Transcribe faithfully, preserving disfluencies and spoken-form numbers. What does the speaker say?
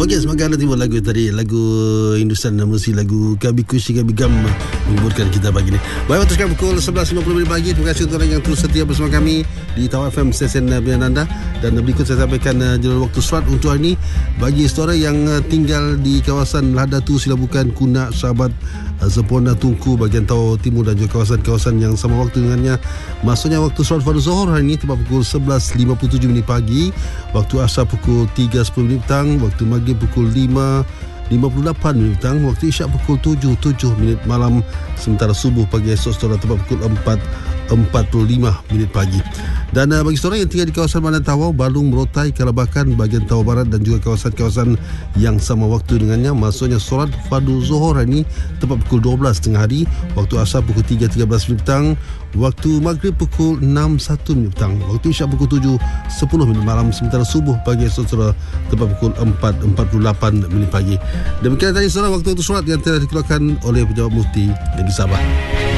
Okey, semoga anda timbul lagu tadi, lagu Hindustan dan musik lagu Kabi Kushi Kabi Gam menghiburkan kita pagi ni. Baik, teruskan pukul sebelas lima puluh pagi. Terima kasih untuk yang terus setia bersama kami di Tawar F M stesen pilihan anda. Dan berikut saya sampaikan uh, jadual waktu surat untuk hari ini bagi saudara yang uh, tinggal di kawasan Lahadatu, Silabukan, Kunak, Sahabat, uh, Sempurna, Tunku, bahagian Tawau Timur dan juga kawasan-kawasan yang sama waktu dengannya. Maksudnya waktu surat pada Zohor hari ini tepat pukul sebelas lima puluh tujuh minit pagi, waktu Asar pukul tiga sepuluh minit petang, waktu Maghrib pukul lima lima puluh lapan minit petang, waktu Isyak pukul tujuh tujuh minit malam, sementara subuh pagi esok saudara tepat pukul empat empat puluh lima minit pagi. Dan uh, bagi saudara yang tinggal di kawasan Bandar Tawau, Balung, Merotai, Kalabakan, bahagian Tawau Barat dan juga kawasan-kawasan yang sama waktu dengannya, maksudnya solat fardu Zuhur hari ini tepat pukul dua belas tengah hari, waktu Asar pukul tiga tiga belas minit petang, waktu Maghrib pukul enam satu minit petang, waktu Isyak pukul tujuh sepuluh minit malam, sementara subuh pagi esok saudara tepat pukul empat empat puluh lapan minit pagi. Demikian tadi saudara waktu-waktu solat yang telah dikeluarkan oleh Pejabat Mufti Negeri Sabah.